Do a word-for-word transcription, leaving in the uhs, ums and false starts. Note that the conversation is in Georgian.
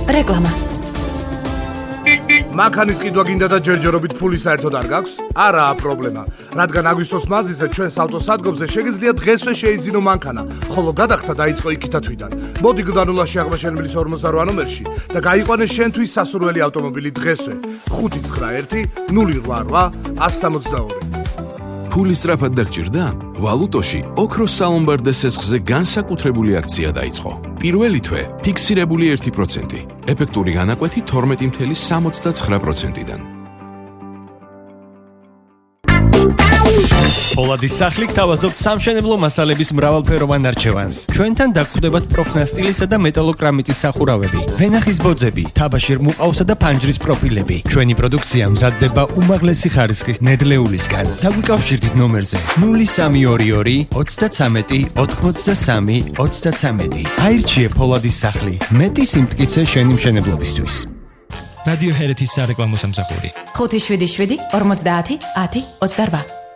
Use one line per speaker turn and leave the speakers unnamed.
რეკლამა.
მანქანის ყიდვა გინდა და ჯერჯერობით ფული საერთოდ არ გაქვს? არაა პრობლემა, რადგან აგვისტოს მანძილზე ჩვენს ავტოსადგომზე შეგიძლია დღესვე შეიძინო მანქანა, ხოლო გადახდა დაიწყო იქითა თვიდან. მოდი გდანულაში აღმაშენებლის ორმოცდარვა ნომერში და გაიყვანე შენთვის სასურველი ავტომობილი დღესვე. ხუთი ცხრა ერთი ნული რვა რვა ათს სამოცდაორი.
ფული სწრაფად დაგჭირდა? ვალუტოში ოქროს სალომბარდე სესხზე განსაკუთრებული აქცია დაიწყო. პირველი თვე ფიქსირებული ერთი პროცენტი, ეფექტური განაკვეთი თორმეტი წუთი სამოცდაცხრა პროცენტიდან.
პოლადის სახლი გთავაზობთ სამშენებლო მასალების მრავალფეროვან არჩევანს. ჩვენთან დაგხვდებათ პროფნასტილისა და მეტალოკრამიტის სახურავები, ვენახის ბოძები, თაბაშირ მუყაოსა და ფანჯრის პროფილები. ჩვენი პროდუქცია მზადდება უმაღლესი ხარისხის ნედლეულისგან. დაგვიკავშირდით ნომერზე ნული სამი ორი ორი ოცდაცამეტი ოთხმოცდასამი ოცდაცამეტი. აირჩიე პოლადის სახლი. მეტი სიმტკიცე შენი მშენებლობისთვის.
რადიო ჰერეთის სარეკლამო სამსახური.
ხუთი შვიდი შვიდი ორმოცდაათი ათი ოცდარვა.